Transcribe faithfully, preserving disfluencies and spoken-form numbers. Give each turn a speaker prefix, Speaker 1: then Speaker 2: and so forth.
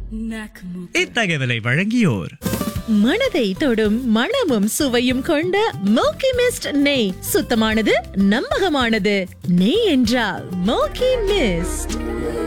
Speaker 1: இத்தகவலை வழங்கியோர்
Speaker 2: மனதை தொடும் மணமும் சுவையும் கொண்ட மோக்கி மிஸ்ட் நெய். சுத்தமானது, நம்பகமானது. நெய் என்றால் மோக்கி மிஸ்ட்.